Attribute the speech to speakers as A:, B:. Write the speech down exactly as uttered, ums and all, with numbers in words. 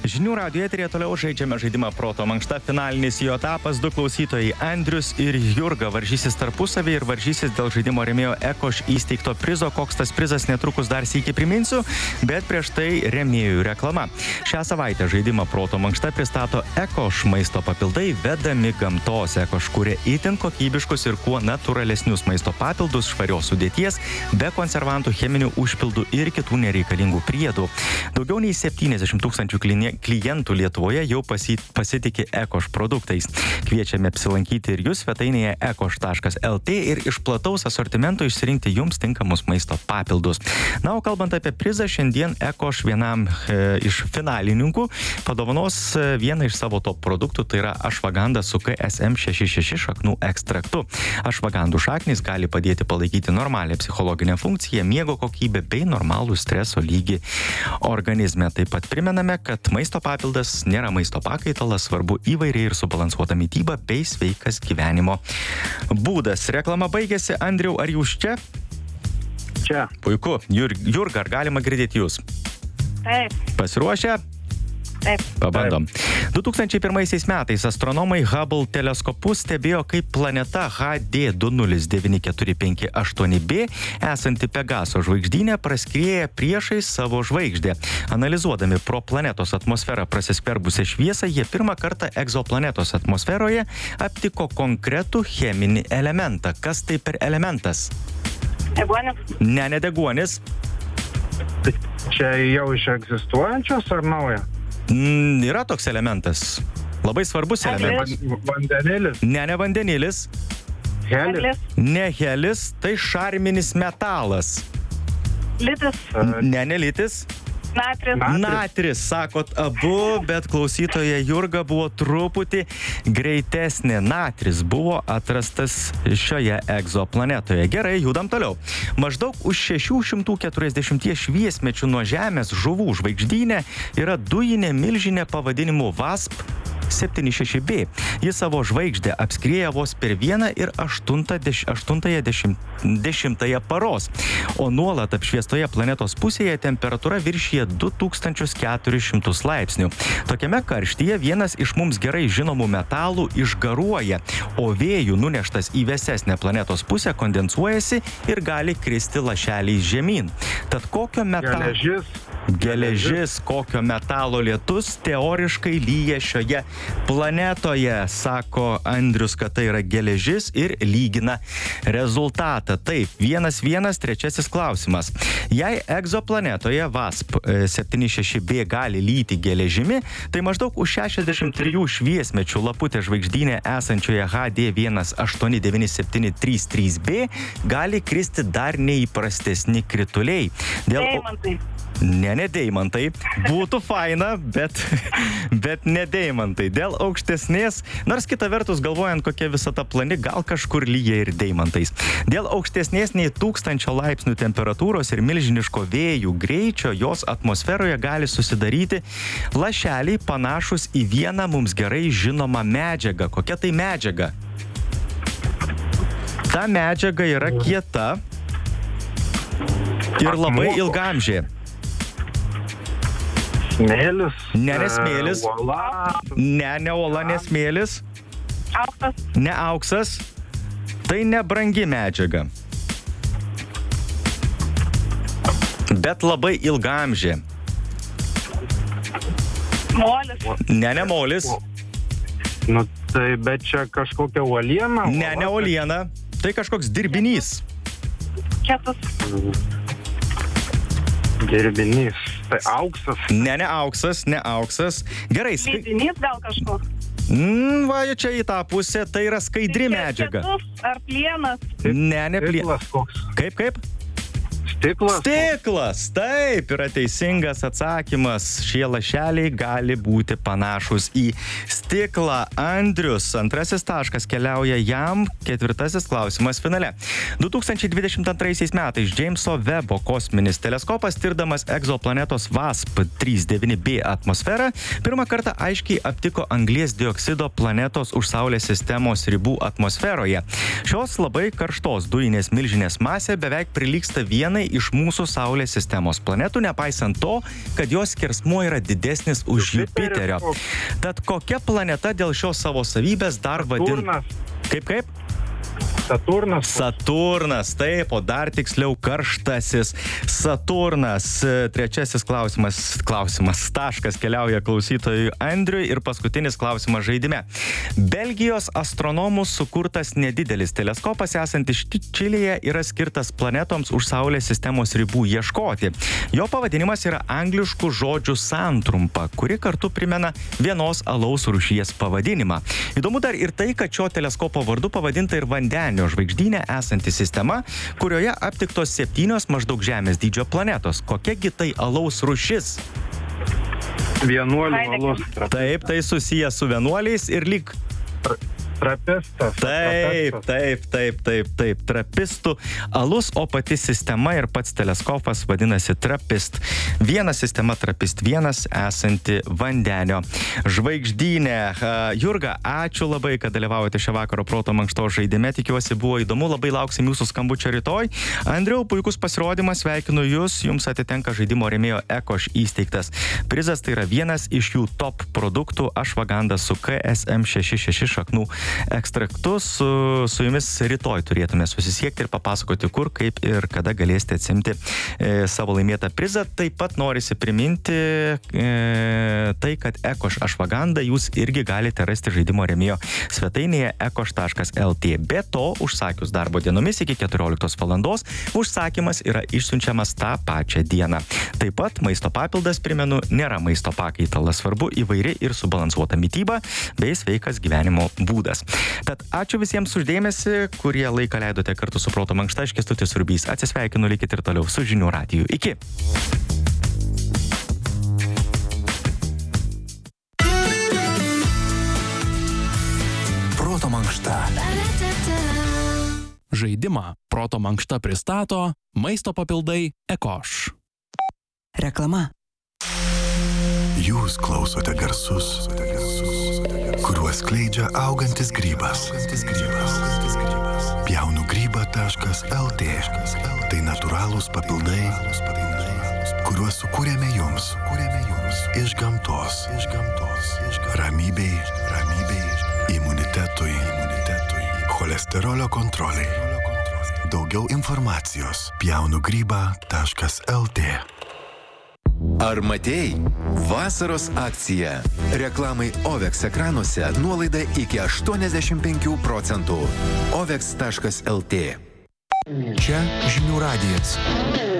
A: Žinių radijo eteryje toliau žaidžiame žaidimą Proto mankšta. Finalinis jo etapas. Du klausytojai Andrius ir Jurga varžysis tarpusavį ir varžysis dėl žaidimo rėmėjo Ekoš įsteigto prizo. Koks tas prizas netrukus dar sykį priminsiu, bet prieš tai rėmėjų reklama. Šią savaitę žaidimą Proto mankšta pristato Ekoš maisto papildai vedami gamtos. Ekoš kuria itin kokybiškus ir kuo natūralesnius maisto papildus, švarios sudėties, be konservantų, cheminių užpildų ir kitų nereikalingų priedų. Daugiau nei septyniasdešimt tūkstančių klientų Lietuvoje jau pasitikė Ekoš produktais. Kviečiame apsilankyti ir jūs svetainėje ekoš taškas lt ir iš plataus asortimento išsirinkti jums tinkamus maisto papildus. Na, o kalbant apie prizą, šiandien Ekoš vienam e, iš finalininkų padovanos vieną iš savo top produktų, tai yra ašvaganda su K S M šeši šeši šaknų ekstraktu. Ašvagandų šaknys gali padėti palaikyti normalią psichologinę funkciją, miego kokybę bei normalų streso lygį organizme. Taip pat primename, kad maisto papildas nėra maisto pakaitalas, svarbu įvairiai ir subalansuota mityba bei sveikas gyvenimo būdas. Reklama baigėsi. Andriau, ar jūs čia?
B: Čia.
A: Puiku. Jur, Jurga, ar galima girdėti jūs?
C: Taip.
A: Pasiruošę?
C: Taip.
A: Pabandom. du tūkstančiai pirmaisiais metais astronomai Hubble teleskopu stebėjo, kaip planeta H D du nulis devyni keturi penki aštuoni b esanti Pegaso žvaigždynė praskrieja priešais savo žvaigždę. Analizuodami pro planetos atmosferą prasiskverbusią šviesą, jie pirmą kartą egzoplanetos atmosferoje aptiko konkretų cheminį elementą. Kas tai per elementas?
C: Deguonis.
A: Ne, ne deguonis.
B: Čia jau iš egzistuojančios ar nauja?
A: Mm, yra toks elementas. Labai svarbus elementas.
B: Vandenilis?
A: Ne, ne vandenilis.
B: Helis?
A: Ne helis, tai šarminis metalas.
C: Litis.
A: Ne, ne litis.
C: Natris.
B: Natris.
A: Natris, sakot abu, bet klausytoja Jurga buvo truputį greitesnė. Natris buvo atrastas šioje egzoplanetoje. Gerai, judam toliau. Maždaug už šešių šimtų keturiasdešimties šviesmečių nuo Žemės žuvų žvaigždynė yra dujinė milžinė pavadinimu VASP septyni šeši b. Jis savo žvaigždę apskrieja vos per vieną ir aštuntąją dešimtąją paros, o nuolat apšviestoje planetos pusėje temperatūra viršyje du tūkstančius keturis šimtus laipsnių. Tokiame karštyje vienas iš mums gerai žinomų metalų išgaruoja, o vėjų nuneštas į vėsesnę planetos pusę kondensuojasi ir gali kristi lašeliais žemyn. Tad kokio metalo...
B: Geležis.
A: Geležis, kokio metalo lietus teoriškai lyja šioje planetoje, sako Andrius, kad tai yra geležis ir lygina rezultatą. Taip, vienas vienas, trečiasis klausimas. Jei egzoplanetoje VASP septyni šeši b gali lyti geležimi, tai maždaug už šešiasdešimt trijų šviesmečių laputė žvaigždynė esančioje H D vienas aštuoni devyni septyni trys trys b gali kristi dar neįprastesni krituliai. Dėl...
C: Deimantai.
A: Ne, ne deimantai. Būtų faina, bet, bet ne deimantai. Dėl aukštesnės, nors kita vertus galvojant, kokia visata plani, gal kažkur lyja ir deimantais. Dėl aukštesnės nei tūkstančio laipsnių temperatūros ir milžiniško vėjų greičio jos atmosferoje gali susidaryti lašeliai panašus į vieną mums gerai žinomą medžiagą. Kokia tai medžiaga? Ta medžiaga yra kieta ir labai ilgaamžė.
B: Smėlis.
A: Ne, ne smėlis.
B: E, uola.
A: Ne, ne uola, ne smėlis.
C: Auksas.
A: Ne auksas. Tai nebrangi medžiaga. Bet labai ilgaamžė.
C: Molis.
A: Ne, ne molis.
B: Nu, tai bet čia kažkokia uoliena?
A: Ne, ne uoliena. Tai kažkoks dirbinys.
C: Kietas.
B: Dirbinys. Tai auksas.
A: Ne, ne auksas, ne auksas. Gerai. Skai...
C: Lydinys gal kažkoks.
A: Mm, va, čia į tą pusę, tai yra skaidri medžiaga.
C: Kietus ar plienas?
A: Ne, ne plienas.
B: Stiklas koks.
A: Kaip, kaip?
B: Stiklas.
A: Stiklas, taip, yra teisingas atsakymas. Šie lašeliai gali būti panašus į stiklą. Andrius, antrasis taškas keliauja jam, ketvirtasis klausimas finale. du tūkstančiai dvidešimt antraisiais metais Jameso Webbo kosminis teleskopas, tirdamas egzoplanetos VASP trys devyni b atmosferą, pirmą kartą aiškiai aptiko anglies dioksido planetos už Saulės sistemos ribų atmosferoje. Šios labai karštos dujinės milžinės masė beveik prilygsta vienai vienai iš mūsų Saulės sistemos planetų, nepaisant to, kad jos skersmuo yra didesnis už Jupiterio. Tad kokia planeta dėl šios savo savybės dar vadinama? Kaip kaip?
B: Saturnas.
A: Saturnas, taip, o dar tiksliau karštasis Saturnas. Trečiasis klausimas, klausimas, taškas keliauja klausytojui Andriui ir paskutinis klausimas žaidime. Belgijos astronomų sukurtas nedidelis teleskopas esantis Čilėje yra skirtas planetoms už Saulės sistemos ribų ieškoti. Jo pavadinimas yra angliškų žodžių santrumpa, kuri kartu primena vienos alaus rūšies pavadinimą. Įdomu dar ir tai, kad šio teleskopo vardu pavadinta ir vandenio žvaigždynė esanti sistema, kurioje aptiktos septynios maždaug Žemės dydžio planetos. Kokiagi tai alaus rūšis?
B: Vienuolių alus.
A: Taip, tai susijęs su vienuoliais ir lyg...
B: Trapistas.
A: Taip, taip, taip, taip, taip, trapistų alus, o pati sistema ir pats teleskopas vadinasi Trapist. Viena sistema Trapist vienas esanti vandenio žvaigždynė. Jurga, ačiū labai, kad dalyvavote šio vakaro proto mankštos žaidime. Tikiuosi buvo įdomu, labai lauksim jūsų skambučio rytoj. Andriau, puikus pasirodymas, sveikinu jūs, jums atitenka žaidimo rėmėjo Ekoš įsteigtas prizas, tai yra vienas iš jų top produktų Ashwagandha su K S M šeši šeši šaknų ekstraktus. Su, su jumis rytoj turėtume susisiekti ir papasakoti, kur, kaip ir kada galėsite atsimti e, savo laimėtą prizą. Taip pat norisi priminti e, tai, kad Ekoš Ashwagandha jūs irgi galite rasti žaidimo rėmėjo svetainėje ekoš taškas el tė. Be to, užsakius darbo dienomis iki keturioliktos valandos, užsakymas yra išsiunčiamas tą pačią dieną. Taip pat maisto papildas, primenu, nėra maisto pakaitalas, svarbu įvairi ir subalansuota mytyba bei sveikas gyvenimo būdas. Tad ačiū visiems už dėmesį, kurie laiką leidote kartu su Proto mankšta. Aš Kęstutis Urbys. Atsisveikinu, likit ir toliau su Žinių radiju. Iki.
D: Proto mankšta. Žaidimą Proto mankšta pristato maisto papildai Ekoš.
E: Reklama.
F: Jūs klausote garsus, kuriuos skleidžia augantis grybas. pjaunu grybą taškas el tė. Tai natūralūs papildai, kuriuos sukūrėme jums iš gamtos. Ramybei, ramybei, imunitetui, cholesterolio kontroliai. Daugiau informacijos pjaunu grybą taškas el tė.
G: Ar matei? Vasaros akcija. Reklamai Ovex ekranuose nuolaida iki aštuoniasdešimt penkių procentų. ovex taškas el tė.
D: Čia Žinių radijas.